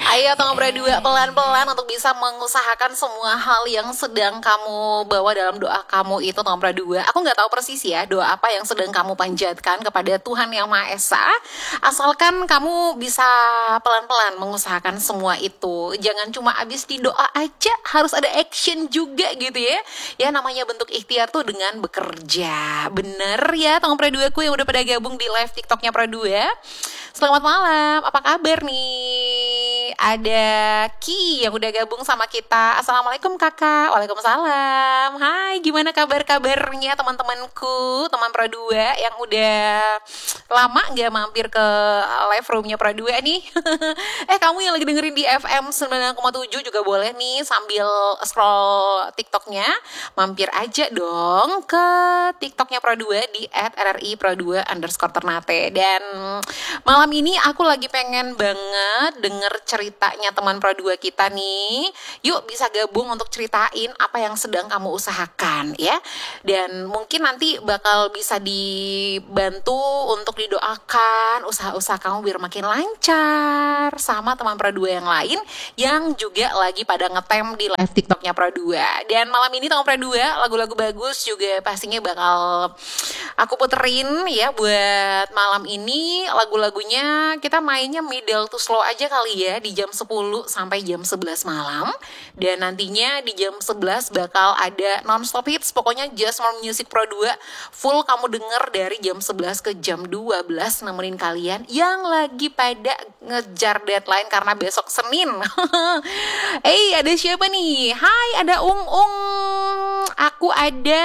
Ayo tolong berdua pelan-pelan untuk bisa mengusahakan semua hal yang sedang kamu bawa dalam doa kamu itu tolong berdua. Aku nggak tahu persis ya doa apa yang sedang kamu panjatkan kepada Tuhan Yang Maha Esa. Asalkan kamu bisa pelan-pelan mengusahakan semua itu. Jangan cuma abis di doa aja, harus ada action juga gitu ya. Ya namanya bentuk ikhtiar tuh dengan bekerja. Bener ya tolong berduaku yang udah pada gabung di live TikToknya Pradua. Selamat malam, apa kabar nih? Ada Ki yang udah gabung sama kita. Assalamualaikum kakak. Waalaikumsalam. Hai, gimana kabar-kabarnya teman-temanku, teman Pradua yang udah lama gak mampir ke live roomnya Pradua nih. Kamu yang lagi dengerin di FM 9,7 juga boleh nih sambil scroll TikToknya. Mampir aja dong ke TikToknya Pradua di @rri_pradua_ternate. Dan malam ini aku lagi pengen banget denger ceritanya teman Pradua kita nih. Yuk bisa gabung untuk ceritain apa yang sedang kamu usahakan ya. Dan mungkin nanti bakal bisa dibantu untuk didoakan usaha-usaha kamu biar makin lancar sama teman Pradua yang lain yang juga lagi pada ngetem di live TikToknya Pradua. Dan malam ini teman Pradua lagu-lagu bagus juga pastinya bakal aku puterin ya buat malam ini. Lagu-lagunya kita mainnya middle to slow aja kali ya di jam 10 sampai jam 11 malam. Dan nantinya di jam 11 bakal ada non-stop hits. Pokoknya Just More Music Pro 2 full kamu denger dari jam 11 ke jam 12 nemenin kalian yang lagi pada ngejar deadline karena besok Senin. Ada siapa nih? Hai, ada Ung. Aku ada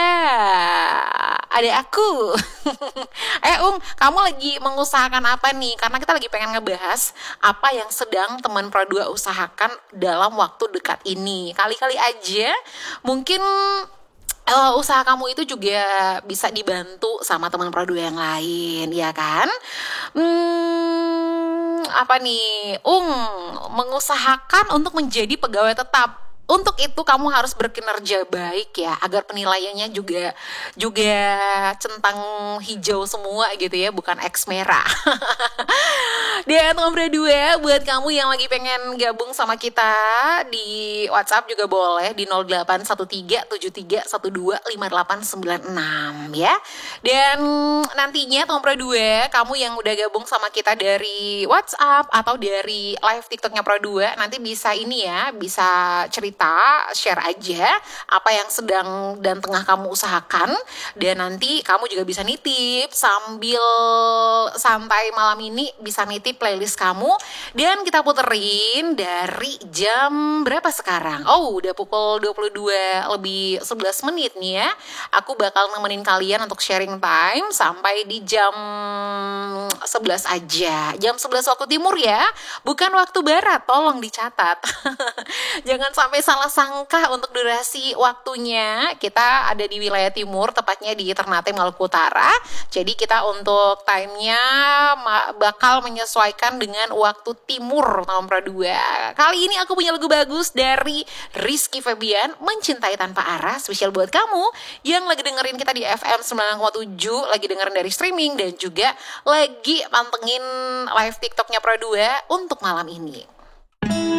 aku. Ung, kamu lagi mengusahakan apa nih? Karena kita lagi pengen ngebahas apa yang sedang teman Pradua usahakan dalam waktu dekat ini. Kali-kali aja mungkin usaha kamu itu juga bisa dibantu sama teman Pradua yang lain, ya kan? Apa nih? Mengusahakan untuk menjadi pegawai tetap. Untuk itu kamu harus berkinerja baik ya, agar penilaiannya juga centang hijau semua gitu ya, bukan X merah. Dan nomor 2 buat kamu yang lagi pengen gabung sama kita di WhatsApp juga boleh di 081373125896 ya. Dan nantinya nomor 2 kamu yang udah gabung sama kita dari WhatsApp atau dari live TikToknya Pro 2 nanti bisa ini ya, bisa cerita, share aja apa yang sedang dan tengah kamu usahakan. Dan nanti kamu juga bisa nitip sambil santai malam ini, bisa nitip playlist kamu dan kita puterin dari jam berapa sekarang? Udah pukul 22:11 nih ya. Aku bakal nemenin kalian untuk sharing time sampai di jam 11 aja. Jam 11 waktu timur ya, bukan waktu barat, tolong dicatat. Jangan sampai salah sangka untuk durasi waktunya. Kita ada di wilayah timur, tepatnya di Ternate, Maluku Utara. Jadi kita untuk time-nya bakal menyesuaikan dengan waktu timur tahun Pradua. Kali ini aku punya lagu bagus dari Rizky Febian, Mencintai Tanpa Arah, spesial buat kamu yang lagi dengerin kita di FM 9,7, lagi dengerin dari streaming dan juga lagi pantengin live TikToknya Pradua untuk malam ini.